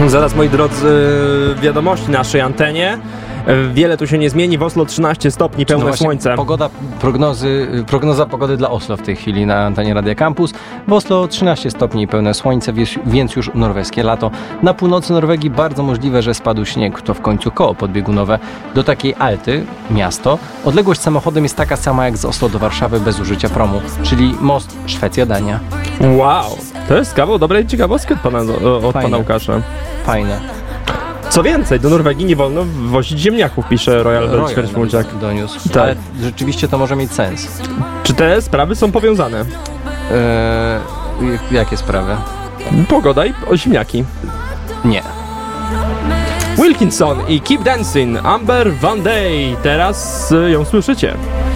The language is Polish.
Zaraz, moi drodzy, wiadomości naszej antenie. Wiele tu się nie zmieni. W Oslo 13 stopni, pełne właśnie słońce. Prognoza pogody dla Oslo w tej chwili na antenie Radia Campus. W Oslo 13 stopni, pełne słońce, więc już norweskie lato. Na północy Norwegii bardzo możliwe, że spadł śnieg. To w końcu koło podbiegunowe do takiej Alty, miasto. Odległość samochodem jest taka sama jak z Oslo do Warszawy bez użycia promu, czyli most Szwecja-Dania. Wow, to jest kawał dobrej ciekawostki od pana Łukasza. Fajne. Co więcej, do Norwegii nie wolno wozić ziemniaków, pisze Royal Belgian doniósł. Tak. Ale rzeczywiście to może mieć sens. Czy te sprawy są powiązane? Jakie sprawy? Pogoda i ziemniaki. Nie. Wilkinson i Keep Dancing, Amber Van Day. Teraz ją słyszycie.